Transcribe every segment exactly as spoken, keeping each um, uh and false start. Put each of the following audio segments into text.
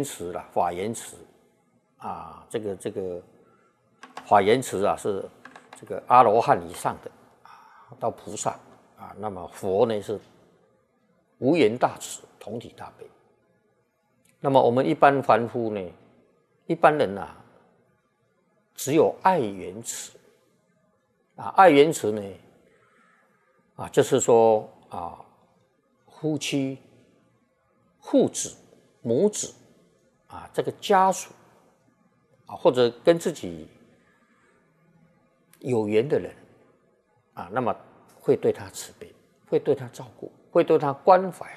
慈啦，法言慈啊，这个这个法言慈啊是这个阿罗汉以上的啊，到菩萨啊，那么佛呢是无言大慈，同体大悲。那么我们一般凡夫呢，一般人啊，只有爱缘慈啊，爱缘慈呢啊，就是说啊，夫妻、父子、母子啊，这个家属啊，或者跟自己有缘的人啊，那么会对他慈悲，会对他照顾，会对他关怀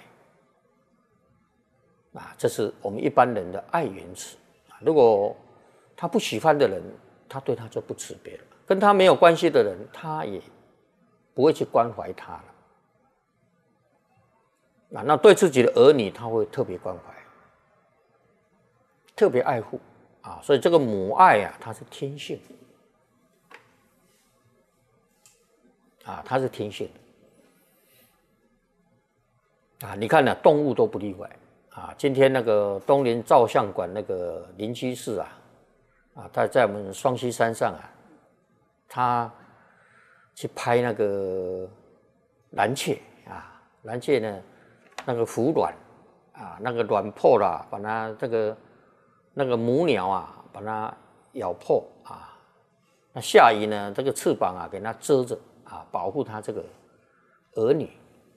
啊，这是我们一般人的爱缘慈。如果他不喜欢的人，他对他就不慈悲了；跟他没有关系的人，他也不会去关怀他了。啊，那对自己的儿女，他会特别关怀，特别爱护啊。所以这个母爱啊，它是天性啊，它是天性啊。你看呢、啊，动物都不例外啊。今天那个东林照相馆那个林居士啊，啊，他在我们双溪山上啊，他去拍那个蓝雀啊，蓝雀呢。那个孵卵啊，那个卵破了，把它这个那个母鸟啊，把它咬破啊。那下移呢，这个翅膀啊，给它遮着啊，保护它这个儿女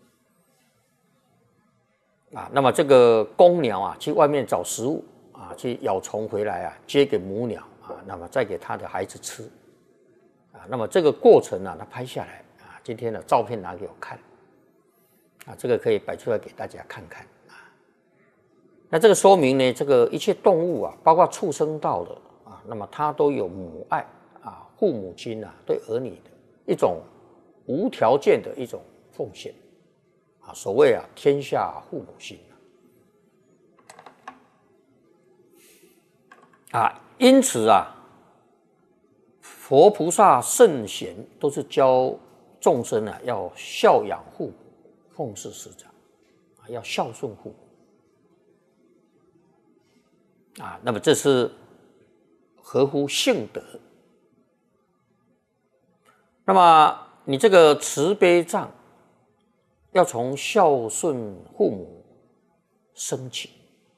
啊。那么这个公鸟啊，去外面找食物啊，去咬虫回来啊，接给母鸟啊，那么再给它的孩子吃啊。那么这个过程啊，它拍下来啊，今天的照片拿给我看。啊，这个可以摆出来给大家看看啊。那这个说明呢，这个一切动物啊，包括畜生道的啊，那么它都有母爱啊，父母亲啊对儿女的一种无条件的一种奉献啊。所谓啊，天下父母心啊。因此啊，佛菩萨圣贤都是教众生啊，要孝养父母。奉事师长啊，要孝顺父母啊，那么这是合乎性德。那么你这个慈悲藏要从孝顺父母升起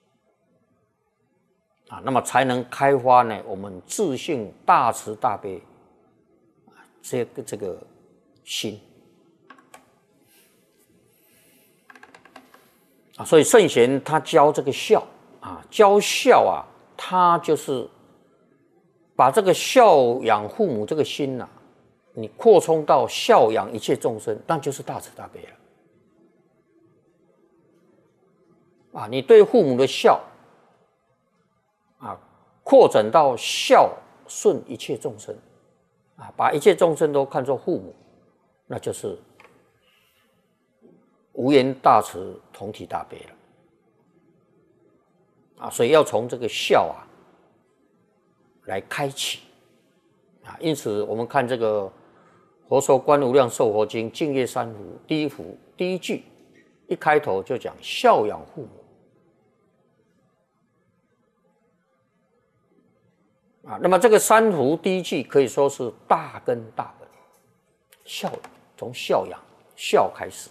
啊，那么才能开发呢我们自性大慈大悲啊这个这个心。啊，所以圣贤他教这个孝啊，教孝啊，他就是把这个孝养父母这个心呐、啊，你扩充到孝养一切众生，那就是大慈大悲了。啊，你对父母的孝啊，扩展到孝顺一切众生啊，把一切众生都看作父母，那就是无言大慈，同体大悲了啊！所以要从这个孝啊来开启啊。因此，我们看这个《佛说观无量寿佛经》净业三福第一福第一句，一开头就讲孝养父母啊。那么这个三福第一句可以说是大根大本，孝从孝养孝开始。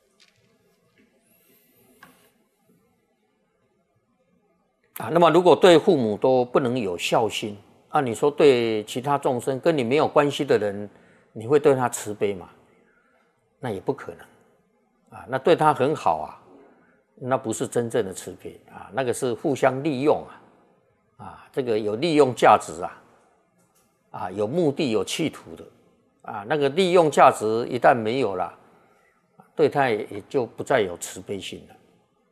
啊，那么如果对父母都不能有孝心，啊，你说对其他众生跟你没有关系的人，你会对他慈悲吗？那也不可能，啊，那对他很好啊，那不是真正的慈悲啊，那个是互相利用啊，啊，这个有利用价值啊，啊，有目的有企图的，啊，那个利用价值一旦没有了，对他也就不再有慈悲心了。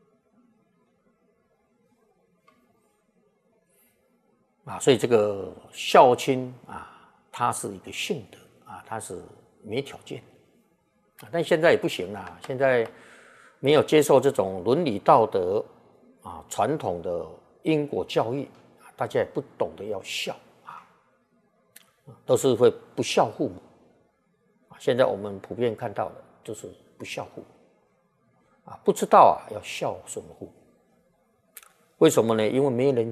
啊，所以这个孝亲啊，它是一个性德啊，它是没条件啊。但现在也不行啦，现在没有接受这种伦理道德啊、传统的因果教育，大家也不懂得要孝啊，都是会不孝父母。现在我们普遍看到的就是不孝父母啊，不知道啊要孝顺父母。 为什么呢？因为没有人